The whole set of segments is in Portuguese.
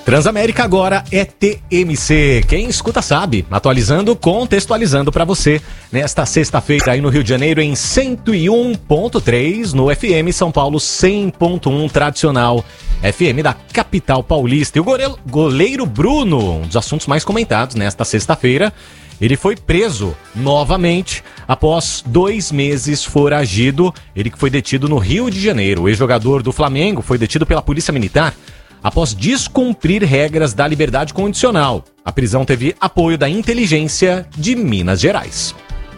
Transamérica agora é TMC. Quem escuta sabe. Atualizando, contextualizando pra você. Nesta sexta-feira aí no Rio de Janeiro em 101.3, no FM São Paulo 100.1 tradicional. FM da capital paulista. E o goleiro Bruno, um dos assuntos mais comentados nesta sexta-feira, ele foi preso novamente após 2 meses foragido. Ele que foi detido no Rio de Janeiro. O ex-jogador do Flamengo foi detido pela Polícia Militar após descumprir regras da liberdade condicional. A prisão teve apoio da inteligência de Minas Gerais.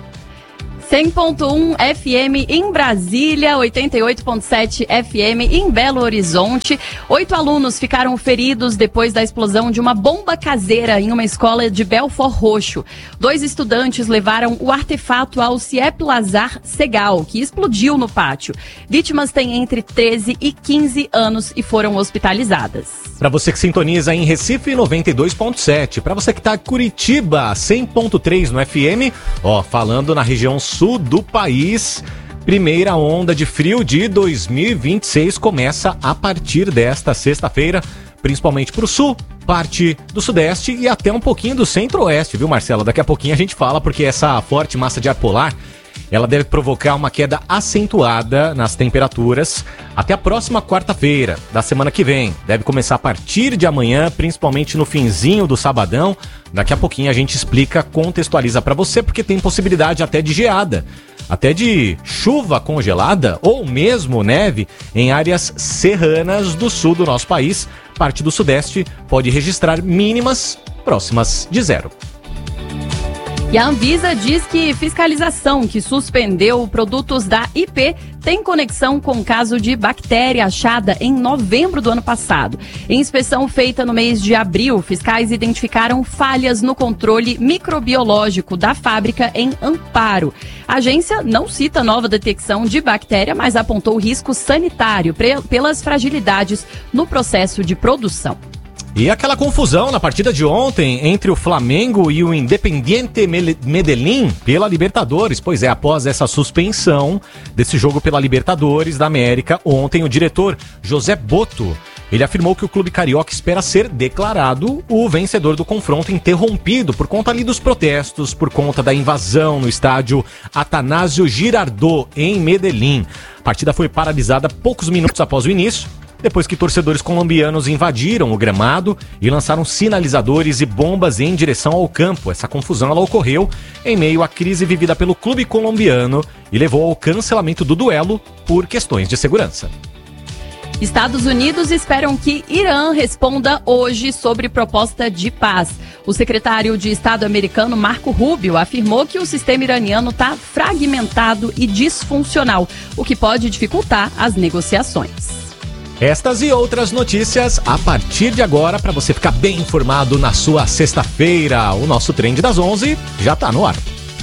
100.1 FM em Brasília, 88.7 FM em Belo Horizonte. 8 alunos ficaram feridos depois da explosão de uma bomba caseira em uma escola de Belford Roxo. 2 estudantes levaram o artefato ao CIEP Lazar Segal, que explodiu no pátio. Vítimas têm entre 13 e 15 anos e foram hospitalizadas. Para você que sintoniza em Recife 92.7, para você que está em Curitiba 100.3 no FM, falando na região sul do país, primeira onda de frio de 2026 começa a partir desta sexta-feira, principalmente para o sul, parte do sudeste e até um pouquinho do centro-oeste, viu, Marcela? Daqui a pouquinho a gente fala, porque essa forte massa de ar polar, ela deve provocar uma queda acentuada nas temperaturas até a próxima quarta-feira da semana que vem. Deve começar a partir de amanhã, principalmente no finzinho do sabadão. Daqui a pouquinho a gente explica, contextualiza para você, porque tem possibilidade até de geada, até de chuva congelada ou mesmo neve em áreas serranas do sul do nosso país. Parte do sudeste pode registrar mínimas próximas de 0. E a Anvisa diz que fiscalização que suspendeu produtos da IP tem conexão com o caso de bactéria achada em novembro do ano passado. Em inspeção feita no mês de abril, fiscais identificaram falhas no controle microbiológico da fábrica em Amparo. A agência não cita nova detecção de bactéria, mas apontou risco sanitário pelas fragilidades no processo de produção. E aquela confusão na partida de ontem entre o Flamengo e o Independiente Medellín pela Libertadores. Pois é, após essa suspensão desse jogo pela Libertadores da América, ontem o diretor José Boto, ele afirmou que o clube carioca espera ser declarado o vencedor do confronto, interrompido por conta ali dos protestos, por conta da invasão no estádio Atanásio Girardot, em Medellín. A partida foi paralisada poucos minutos após o início, depois que torcedores colombianos invadiram o gramado e lançaram sinalizadores e bombas em direção ao campo. Essa confusão ela ocorreu em meio à crise vivida pelo clube colombiano e levou ao cancelamento do duelo por questões de segurança. Estados Unidos esperam que Irã responda hoje sobre proposta de paz. O secretário de Estado americano Marco Rubio afirmou que o sistema iraniano está fragmentado e disfuncional, o que pode dificultar as negociações. Estas e outras notícias a partir de agora, para você ficar bem informado na sua sexta-feira. O nosso Trend das 11 já tá no ar.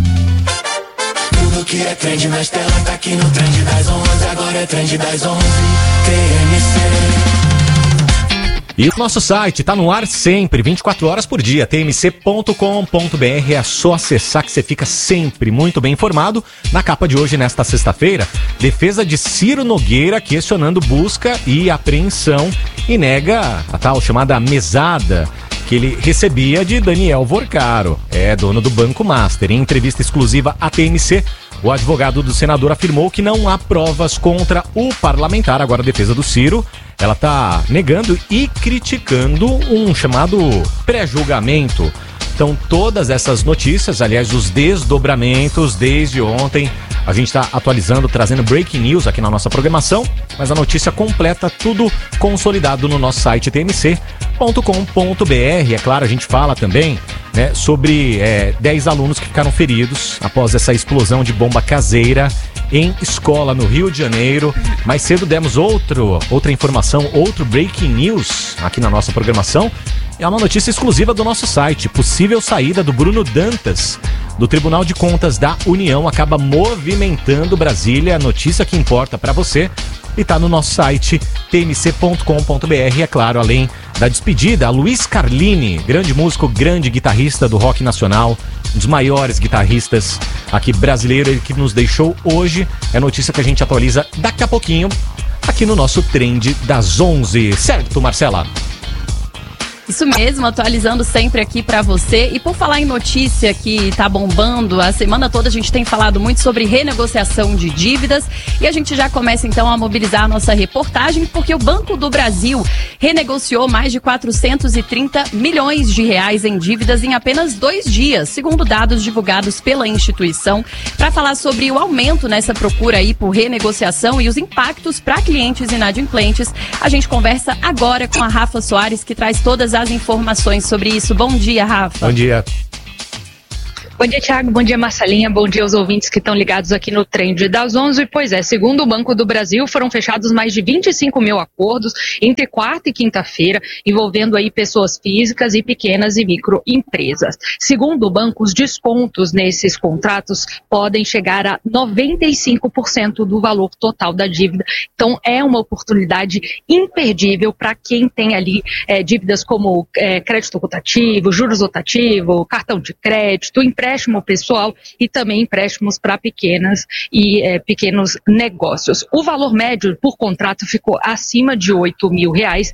Tudo que é trend na tela tá aqui no Trend das 11. Agora é Trend das 11, TMC. E o nosso site tá no ar sempre, 24 horas por dia, tmc.com.br. É só acessar que você fica sempre muito bem informado. Na capa de hoje, nesta sexta-feira, defesa de Ciro Nogueira questionando busca e apreensão e nega a tal chamada mesada que ele recebia de Daniel Vorcaro, dono do Banco Master. Em entrevista exclusiva à TMC, o advogado do senador afirmou que não há provas contra o parlamentar. Agora a defesa do Ciro, ela está negando e criticando um chamado pré-julgamento. Então todas essas notícias, aliás, os desdobramentos desde ontem, a gente está atualizando, trazendo breaking news aqui na nossa programação, mas a notícia completa, tudo consolidado no nosso site tmc.com.br. É claro, a gente fala também, né, sobre 10 alunos que ficaram feridos após essa explosão de bomba caseira em escola no Rio de Janeiro. Mais cedo demos outra informação, outro breaking news aqui na nossa programação. É uma notícia exclusiva do nosso site. Possível saída do Bruno Dantas do Tribunal de Contas da União acaba movimentando Brasília. A notícia que importa para você e está no nosso site tmc.com.br. É claro, além da despedida, a Luiz Carlini, grande músico, grande guitarrista do rock nacional, um dos maiores guitarristas aqui brasileiro, ele que nos deixou hoje. É notícia que a gente atualiza daqui a pouquinho aqui no nosso Trend das 11. Certo, Marcela? Isso mesmo, atualizando sempre aqui pra você. E por falar em notícia que tá bombando, a semana toda a gente tem falado muito sobre renegociação de dívidas e a gente já começa então a mobilizar a nossa reportagem porque o Banco do Brasil renegociou mais de 430 milhões de reais em dívidas em apenas 2 dias, segundo dados divulgados pela instituição. Para falar sobre o aumento nessa procura aí por renegociação e os impactos para clientes inadimplentes, a gente conversa agora com a Rafa Soares, que traz todas as informações sobre isso. Bom dia, Rafa. Bom dia. Bom dia, Thiago. Bom dia, Marcelinha. Bom dia aos ouvintes que estão ligados aqui no Trend das 11. Pois é, segundo o Banco do Brasil, foram fechados mais de 25 mil acordos entre quarta e quinta-feira, envolvendo aí pessoas físicas e pequenas e microempresas. Segundo o banco, os descontos nesses contratos podem chegar a 95% do valor total da dívida. Então, é uma oportunidade imperdível para quem tem ali dívidas como crédito rotativo, juros rotativo, cartão de crédito, empréstimo pessoal e também empréstimos para pequenas e pequenos negócios. O valor médio por contrato ficou acima de R$8 mil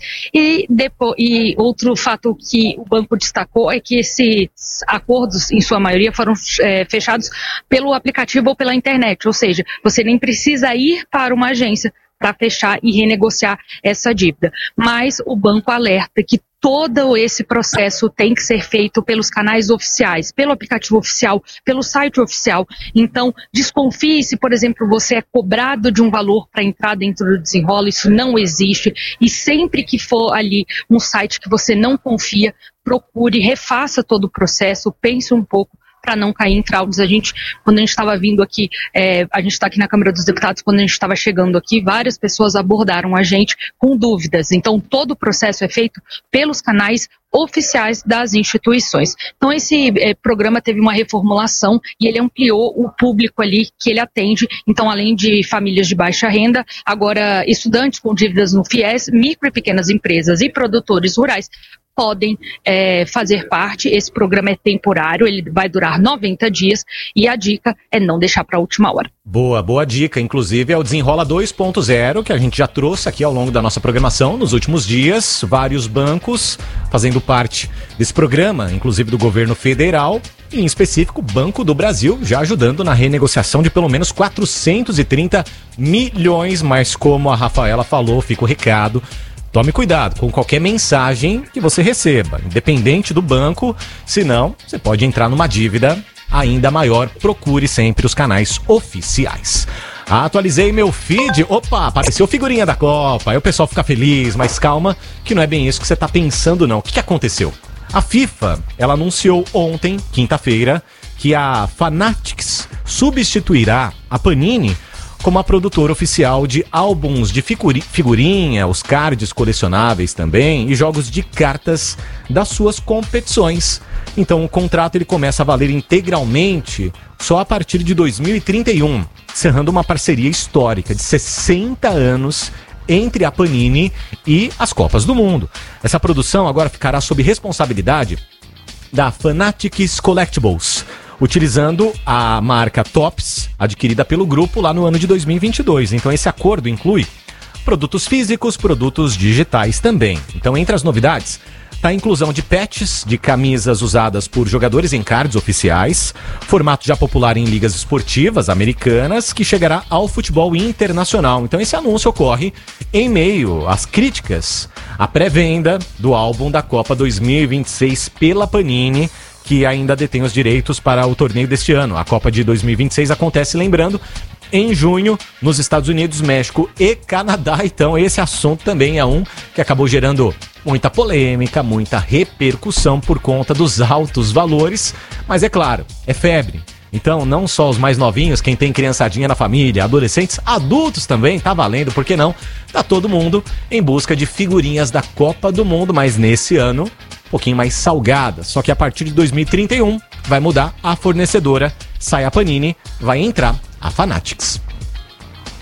e outro fato que o banco destacou é que esses acordos, em sua maioria, foram fechados pelo aplicativo ou pela internet, ou seja, você nem precisa ir para uma agência para fechar e renegociar essa dívida. Mas o banco alerta que todo esse processo tem que ser feito pelos canais oficiais, pelo aplicativo oficial, pelo site oficial. Então, desconfie se, por exemplo, você é cobrado de um valor para entrar dentro do Desenrola, isso não existe. E sempre que for ali um site que você não confia, procure, refaça todo o processo, pense um pouco para não cair em fraudes. Quando a gente estava vindo aqui, a gente está aqui na Câmara dos Deputados, quando a gente estava chegando aqui, várias pessoas abordaram a gente com dúvidas. Então, todo o processo é feito pelos canais oficiais das instituições. Então, esse programa teve uma reformulação e ele ampliou o público ali que ele atende. Então, além de famílias de baixa renda, agora estudantes com dívidas no FIES, micro e pequenas empresas e produtores rurais podem fazer parte. Esse programa é temporário, ele vai durar 90 dias e a dica é não deixar para a última hora. Boa dica. Inclusive é o Desenrola 2.0 que a gente já trouxe aqui ao longo da nossa programação nos últimos dias. Vários bancos fazendo parte desse programa, inclusive do governo federal e em específico o Banco do Brasil, já ajudando na renegociação de pelo menos 430 milhões. Mas como a Rafaela falou, fica o recado. Tome cuidado com qualquer mensagem que você receba, independente do banco, senão você pode entrar numa dívida ainda maior. Procure sempre os canais oficiais. Atualizei meu feed, opa, apareceu figurinha da Copa, aí o pessoal fica feliz, mas calma que não é bem isso que você está pensando não. O que aconteceu? A FIFA, ela anunciou ontem, quinta-feira, que a Fanatics substituirá a Panini como a produtora oficial de álbuns de figurinha, os cards colecionáveis também e jogos de cartas das suas competições. Então o contrato ele começa a valer integralmente só a partir de 2031, encerrando uma parceria histórica de 60 anos entre a Panini e as Copas do Mundo. Essa produção agora ficará sob responsabilidade da Fanatics Collectibles, utilizando a marca Topps, adquirida pelo grupo lá no ano de 2022. Então esse acordo inclui produtos físicos, produtos digitais também. Então entre as novidades está a inclusão de patches de camisas usadas por jogadores em cards oficiais, formato já popular em ligas esportivas americanas, que chegará ao futebol internacional. Então esse anúncio ocorre em meio às críticas à pré-venda do álbum da Copa 2026 pela Panini, que ainda detém os direitos para o torneio deste ano. A Copa de 2026 acontece, lembrando, em junho, nos Estados Unidos, México e Canadá. Então esse assunto também é um que acabou gerando muita polêmica, muita repercussão por conta dos altos valores. Mas é claro, é febre. Então não só os mais novinhos, quem tem criançadinha na família, adolescentes, adultos também, tá valendo, por que não? Tá todo mundo em busca de figurinhas da Copa do Mundo, mas nesse ano um pouquinho mais salgada. Só que a partir de 2031 vai mudar a fornecedora, sai a Panini, vai entrar a Fanatics.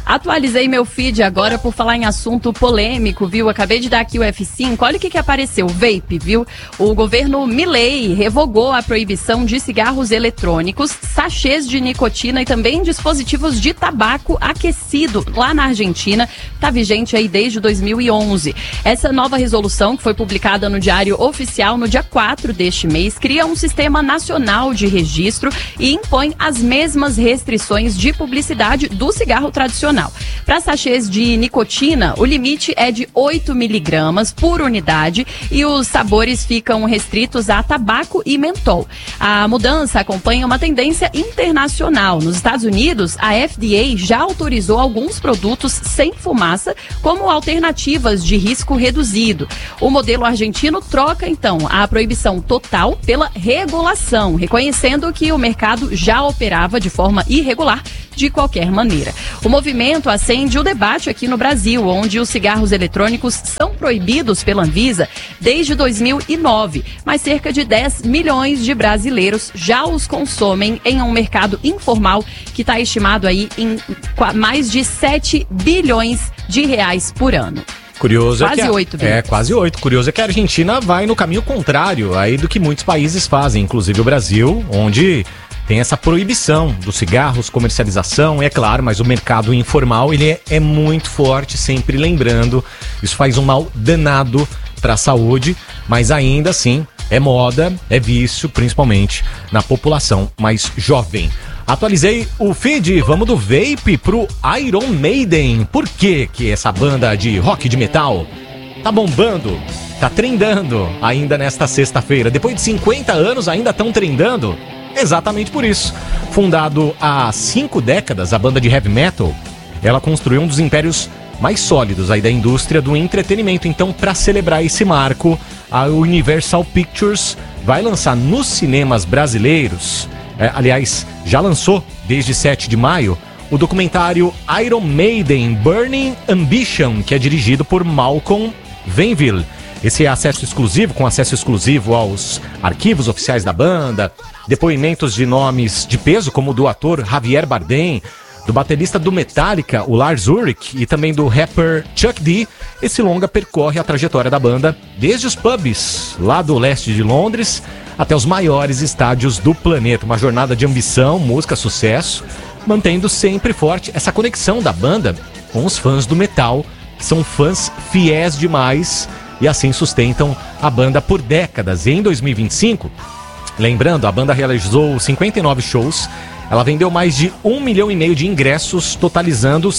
Atualizei meu feed agora por falar em assunto polêmico, viu? Acabei de dar aqui o F5, olha o que apareceu, vape, viu? O governo Milei revogou a proibição de cigarros eletrônicos, sachês de nicotina e também dispositivos de tabaco aquecido lá na Argentina. Tá vigente aí desde 2011. Essa nova resolução, que foi publicada no Diário Oficial no dia 4 deste mês, cria um sistema nacional de registro e impõe as mesmas restrições de publicidade do cigarro tradicional. Para sachês de nicotina, o limite é de 8 miligramas por unidade e os sabores ficam restritos a tabaco e mentol. A mudança acompanha uma tendência internacional. Nos Estados Unidos, a FDA já autorizou alguns produtos sem fumaça como alternativas de risco reduzido. O modelo argentino troca, então, a proibição total pela regulação, reconhecendo que o mercado já operava de forma irregular de qualquer maneira. O movimento acende o debate aqui no Brasil, onde os cigarros eletrônicos são proibidos pela Anvisa desde 2009, mas cerca de 10 milhões de brasileiros já os consomem em um mercado informal que está estimado aí em mais de 7 bilhões de reais por ano. Curioso quase 8, viu? Quase 8. Curioso é que a Argentina vai no caminho contrário aí do que muitos países fazem, inclusive o Brasil, onde tem essa proibição dos cigarros, comercialização, é claro, mas o mercado informal ele é muito forte, sempre lembrando, isso faz um mal danado para a saúde, mas ainda assim é moda, é vício, principalmente na população mais jovem. Atualizei o feed, vamos do vape pro Iron Maiden. Por que essa banda de rock de metal tá bombando, tá trendando ainda nesta sexta-feira? Depois de 50 anos ainda estão trendando? Exatamente por isso. Fundado há 5 décadas, a banda de heavy metal, ela construiu um dos impérios mais sólidos aí da indústria do entretenimento. Então, para celebrar esse marco, a Universal Pictures vai lançar nos cinemas brasileiros, aliás, já lançou desde 7 de maio, o documentário Iron Maiden Burning Ambition, que é dirigido por Malcolm Venville. Esse é acesso exclusivo, com acesso exclusivo aos arquivos oficiais da banda, depoimentos de nomes de peso, como o do ator Javier Bardem, do baterista do Metallica, o Lars Ulrich, e também do rapper Chuck D. Esse longa percorre a trajetória da banda desde os pubs lá do leste de Londres até os maiores estádios do planeta. Uma jornada de ambição, música, sucesso, mantendo sempre forte essa conexão da banda com os fãs do metal, que são fãs fiéis demais e assim sustentam a banda por décadas. E em 2025, lembrando, a banda realizou 59 shows, ela vendeu mais de 1,5 milhão de ingressos, totalizando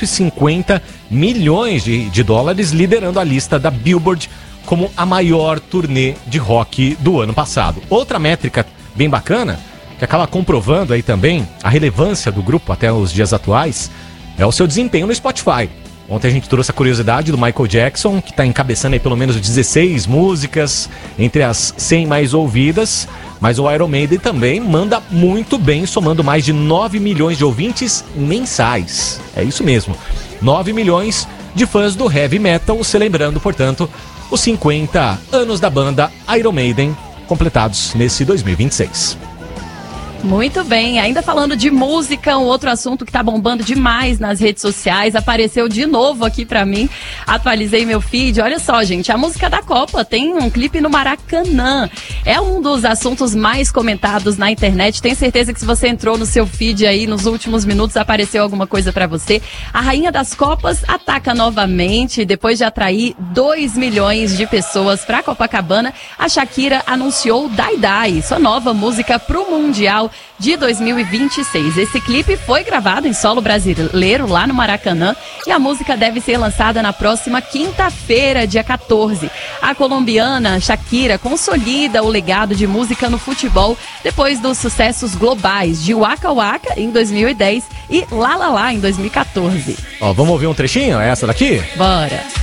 150 milhões de dólares, liderando a lista da Billboard como a maior turnê de rock do ano passado. Outra métrica bem bacana, que acaba comprovando aí também a relevância do grupo até os dias atuais, é o seu desempenho no Spotify. Ontem a gente trouxe a curiosidade do Michael Jackson, que está encabeçando aí pelo menos 16 músicas entre as 100 mais ouvidas, mas o Iron Maiden também manda muito bem, somando mais de 9 milhões de ouvintes mensais. É isso mesmo, 9 milhões de fãs do heavy metal, celebrando, portanto, os 50 anos da banda Iron Maiden, completados nesse 2026. Muito bem, ainda falando de música, um outro assunto que tá bombando demais nas redes sociais, apareceu de novo aqui pra mim, atualizei meu feed, olha só gente, a música da Copa tem um clipe no Maracanã, é um dos assuntos mais comentados na internet, tenho certeza que se você entrou no seu feed aí nos últimos minutos, apareceu alguma coisa pra você. A rainha das Copas ataca novamente, depois de atrair 2 milhões de pessoas pra Copacabana, a Shakira anunciou Dai Dai, sua nova música pro Mundial de 2026. Esse clipe foi gravado em solo brasileiro lá no Maracanã e a música deve ser lançada na próxima quinta-feira, dia 14. A colombiana Shakira consolida o legado de música no futebol depois dos sucessos globais de Waka Waka em 2010 e La La La em 2014. Ó, vamos ouvir um trechinho? É essa daqui? Bora!